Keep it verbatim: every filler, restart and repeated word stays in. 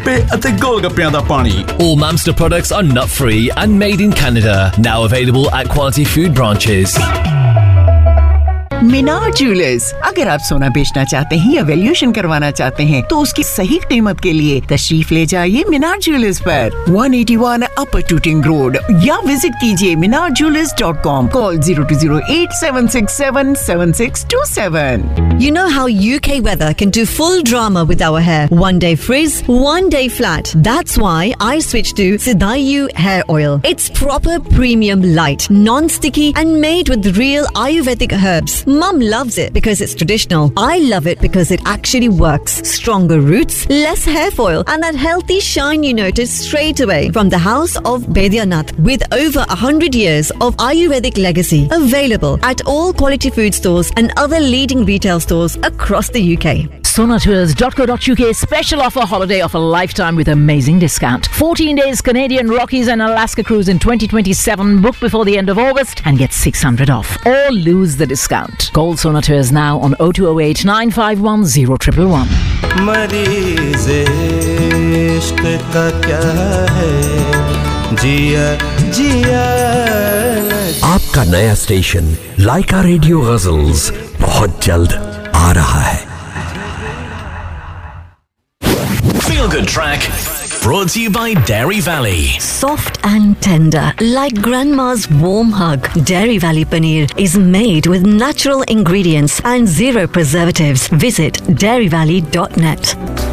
ਗੱਪੇ ਅਤੇ ਗੋਲ ਗੱਪਿਆਂ ਦਾ ਪਾਣੀ। All Mamster products are nut free and made in Canada. Now available at quality food branches. Minar jewellers, अगर आप सोना बेचना चाहते हैं या वैल्यूएशन करवाना चाहते हैं तो उसकी सही कीमत के लिए तशरीफ ले जाइए मीनार ज्वेलर्स पर एक सौ इक्यासी अपर टूटिंग रोड या विजिट कीजिए मीनार jewellers dot com. Call zero two zero eight seven six seven seven six two seven. You know how U K weather can do full drama with our hair. One day frizz, one day flat. That's why I switched to Sidayu hair oil. It's proper premium light, non-sticky and made with real Ayurvedic herbs. Mum loves it because it's traditional. I love it because it actually works. Stronger roots, less hair foil, and that healthy shine you notice straight away. From the house of Baidyanath, with over one hundred years of Ayurvedic legacy. Available at all quality food stores and other leading retail stores across the U K. Sonatours dot co dot U K special offer, holiday of a lifetime with amazing discount. fourteen days Canadian Rockies and Alaska cruise in twenty twenty-seven. Book before the end of August and get six hundred off or lose the discount. Call Sonatours now on oh two oh eight nine five one oh one one one. मरीज़ इश्क का क्या है जिया जिया। आपका नया station लाइका radio ghazals बहुत जल्द आ रहा है। Feel Good Track brought to you by Dairy Valley. Soft and tender, like grandma's warm hug. Dairy Valley Paneer is made with natural ingredients and zero preservatives. Visit dairy valley dot net.